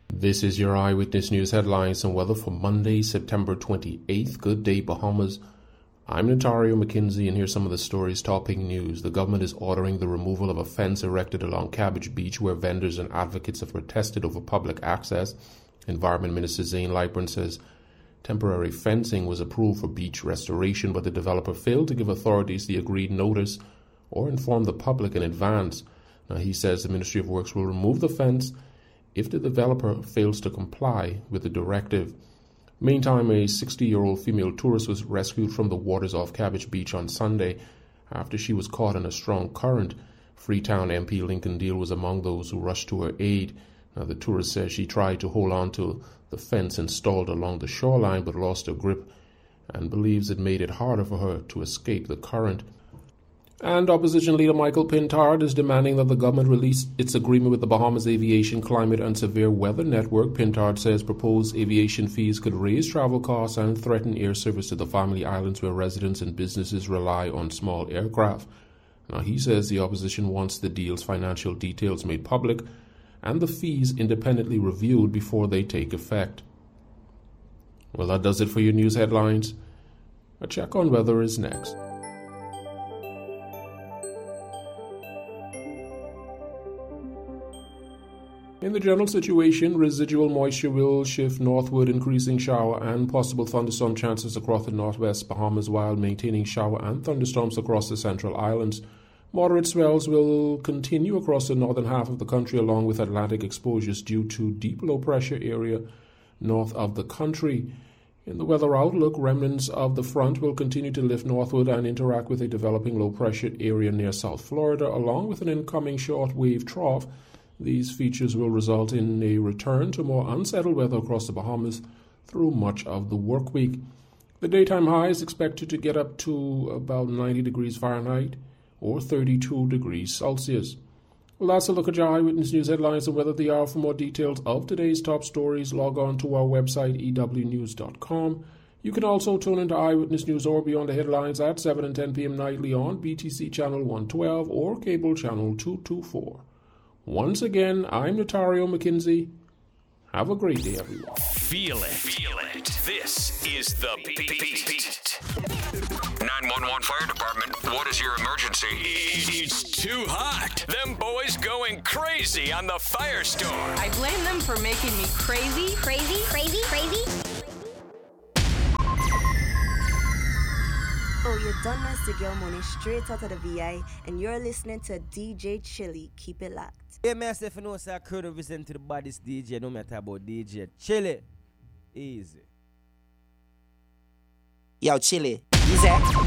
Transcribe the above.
This is your Eyewitness News headlines and weather for Monday, September 28th. Good day, Bahamas. I'm Notario McKenzie, and here's some of the stories topping news. The government is ordering the removal of a fence erected along Cabbage Beach where vendors and advocates have protested over public access. Environment Minister Zane Lightburn says temporary fencing was approved for beach restoration, but the developer failed to give authorities the agreed notice or inform the public in advance. Now, he says the Ministry of Works will remove the fence if the developer fails to comply with the directive. Meantime, a 60-year-old female tourist was rescued from the waters off Cabbage Beach on Sunday after she was caught in a strong current. Freetown MP Lincoln Deal was among those who rushed to her aid. Now, the tourist says she tried to hold on to the fence installed along the shoreline but lost her grip and believes it made it harder for her to escape the current. And opposition leader Michael Pintard is demanding that the government release its agreement with the Bahamas Aviation Climate and Severe Weather Network. Pintard says proposed aviation fees could raise travel costs and threaten air service to the Family Islands where residents and businesses rely on small aircraft. Now, he says the opposition wants the deal's financial details made public and the fees independently reviewed before they take effect. Well, that does it for your news headlines. A check on weather is next. In the general situation, residual moisture will shift northward, increasing shower and possible thunderstorm chances across the northwest Bahamas while maintaining shower and thunderstorms across the central islands. Moderate swells will continue across the northern half of the country along with Atlantic exposures due to deep low pressure area north of the country. In the weather outlook, remnants of the front will continue to lift northward and interact with a developing low pressure area near South Florida along with an incoming short wave trough. These features will result in a return to more unsettled weather across the Bahamas through much of the work week. The daytime high is expected to get up to about 90 degrees Fahrenheit or 32 degrees Celsius. Well, that's a look at your Eyewitness News headlines and weather the hour. For more details of today's top stories, log on to our website, ewnews.com. You can also tune into Eyewitness News or Beyond the Headlines at 7 and 10 p.m. nightly on BTC Channel 112 or Cable Channel 224. Once again, I'm Notario McKenzie. Have a great day, everyone. Feel it. Feel it. This is the beat. 911 Fire Department, what is your emergency? It's too hot. Them boys going crazy on the firestorm. I blame them for making me crazy. Oh, you done us to get money straight out of the VI, and you're listening to DJ Chili. Keep it locked. Hey, myself, you know, sir, I could represent to the baddest DJ, no matter about DJ Chili. Easy. Yo, Chili. Easy.